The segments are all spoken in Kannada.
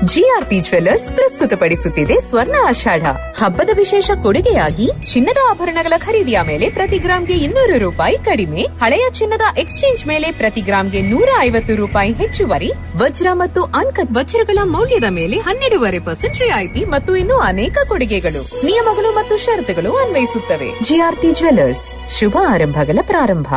ಜಿಆರ್ಪಿ ಜ್ಯುವೆಲ್ಲರ್ಸ್ ಪ್ರಸ್ತುತಪಡಿಸುತ್ತಿದೆ ಸ್ವರ್ಣ ಆಷಾಢ. ಹಬ್ಬದ ವಿಶೇಷ ಕೊಡುಗೆಯಾಗಿ ಚಿನ್ನದ ಆಭರಣಗಳ ಖರೀದಿಯ ಮೇಲೆ ಪ್ರತಿ ಗ್ರಾಂಗೆ 200 ರೂಪಾಯಿ ಕಡಿಮೆ, ಹಳೆಯ ಚಿನ್ನದ ಎಕ್ಸ್ಚೇಂಜ್ ಮೇಲೆ ಪ್ರತಿ ಗ್ರಾಂಗೆ 150 ರೂಪಾಯಿ ಹೆಚ್ಚುವರಿ, ವಜ್ರ ಮತ್ತು ಅನ್ಕಟ್ ವಜ್ರಗಳ ಮೌಲ್ಯದ ಮೇಲೆ 12% ರಿಯಾಯಿತಿ ಮತ್ತು ಇನ್ನೂ ಅನೇಕ ಕೊಡುಗೆಗಳು. ನಿಯಮಗಳು ಮತ್ತು ಷರತ್ತುಗಳು ಅನ್ವಯಿಸುತ್ತವೆ. ಜಿಆರ್ಪಿ ಜ್ಯುವೆಲ್ಲರ್ಸ್, ಶುಭ ಆರಂಭಗಳ ಪ್ರಾರಂಭ.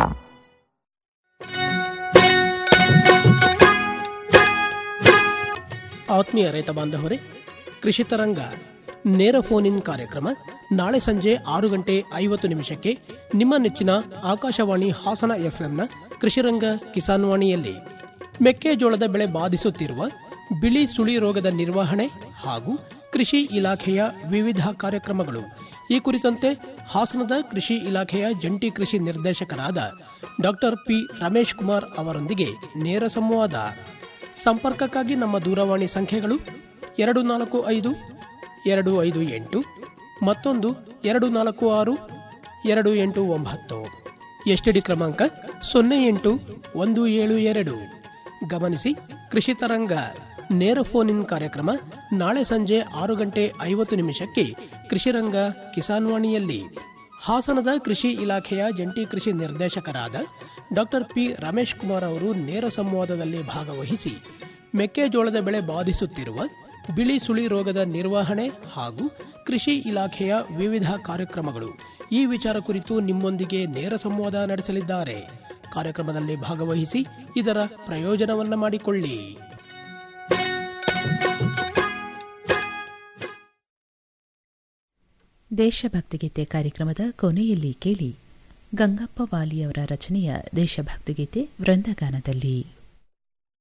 ಆತ್ಮೀಯ ರೈತ ಬಾಂಧವರೇ, ಕೃಷಿ ತರಂಗ ನೇರ ಫೋನ್ ಇನ್ ಕಾರ್ಯಕ್ರಮ ನಾಳೆ ಸಂಜೆ 6:50 ನಿಮ್ಮ ನೆಚ್ಚಿನ ಆಕಾಶವಾಣಿ ಹಾಸನ ಎಫ್ಎಂನ ಕೃಷಿರಂಗ ಕಿಸಾನ್ ವಾಣಿಯಲ್ಲಿ ಮೆಕ್ಕೆಜೋಳದ ಬೆಳೆ ಬಾಧಿಸುತ್ತಿರುವ ಬಿಳಿ ಸುಳಿ ರೋಗದ ನಿರ್ವಹಣೆ ಹಾಗೂ ಕೃಷಿ ಇಲಾಖೆಯ ವಿವಿಧ ಕಾರ್ಯಕ್ರಮಗಳು ಈ ಕುರಿತಂತೆ ಹಾಸನದ ಕೃಷಿ ಇಲಾಖೆಯ ಜಂಟಿ ಕೃಷಿ ನಿರ್ದೇಶಕರಾದ ಡಾ ಪಿ ರಮೇಶ್ ಕುಮಾರ್ ಅವರೊಂದಿಗೆ ನೇರ ಸಂವಾದ. ಸಂಪರ್ಕಕ್ಕಾಗಿ ನಮ್ಮ ದೂರವಾಣಿ ಸಂಖ್ಯೆಗಳು 245-258 ಮತ್ತೊಂದು 246-289. ಎಸ್ಟಿಡಿ ಕ್ರಮಾಂಕ 08172. ಗಮನಿಸಿ, ಕೃಷಿ ತರಂಗ ನೇರ ಫೋನ್ ಇನ್ ಕಾರ್ಯಕ್ರಮ ನಾಳೆ ಸಂಜೆ 6:50 ಕೃಷಿರಂಗ ಕಿಸಾನ್ ವಾಣಿಯಲ್ಲಿ ಹಾಸನದ ಕೃಷಿ ಇಲಾಖೆಯ ಜಂಟಿ ಕೃಷಿ ನಿರ್ದೇಶಕರಾದ ಡಾ ಪಿ ರಮೇಶ್ ಕುಮಾರ್ ಅವರು ನೇರ ಸಂವಾದದಲ್ಲಿ ಭಾಗವಹಿಸಿ ಮೆಕ್ಕೆಜೋಳದ ಬೆಳೆ ಬಾಧಿಸುತ್ತಿರುವ ಬಿಳಿ ಸುಳಿ ರೋಗದ ನಿರ್ವಹಣೆ ಹಾಗೂ ಕೃಷಿ ಇಲಾಖೆಯ ವಿವಿಧ ಕಾರ್ಯಕ್ರಮಗಳು ಈ ವಿಚಾರ ಕುರಿತು ನಿಮ್ಮೊಂದಿಗೆ ನೇರ ಸಂವಾದ ನಡೆಸಲಿದ್ದಾರೆ. ಕಾರ್ಯಕ್ರಮದಲ್ಲಿ ಭಾಗವಹಿಸಿ ಇದರ ಪ್ರಯೋಜನವನ್ನು ಮಾಡಿಕೊಳ್ಳಿ. ದೇಶಭಕ್ತಿಗೀತೆ ಕಾರ್ಯಕ್ರಮದ ಕೊನೆಯಲ್ಲಿ ಕೇಳಿ ಗಂಗಪ್ಪ ವಾಲಿಯವರ ರಚನೆಯ ದೇಶಭಕ್ತಿಗೀತೆ ವೃಂದಗಾನದಲ್ಲಿ.